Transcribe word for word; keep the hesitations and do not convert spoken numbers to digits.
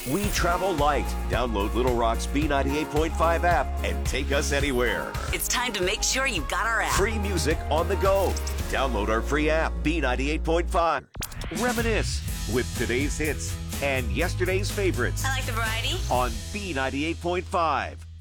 We travel light. Download Little Rock's B ninety-eight point five app and take us anywhere. It's time to make sure you've got our app. Free music on the go. Download our free app, B ninety-eight point five. Reminisce with today's hits and yesterday's favorites I like the variety. on B ninety-eight point five.